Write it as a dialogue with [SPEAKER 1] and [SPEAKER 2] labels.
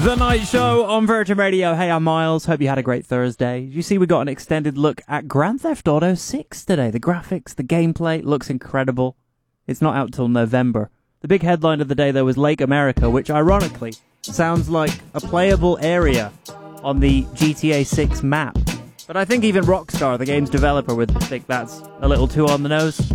[SPEAKER 1] The Night Show on Virgin Radio. Hey, I'm Miles. Hope you had a great Thursday. You see, we got an extended look at Grand Theft Auto 6 today. The graphics, the gameplay looks incredible. It's not out till November. The big headline of the day, though, was Lake America, which ironically sounds like a playable area on the GTA 6 map. But I think even Rockstar, the game's developer, would think that's a little too on the nose.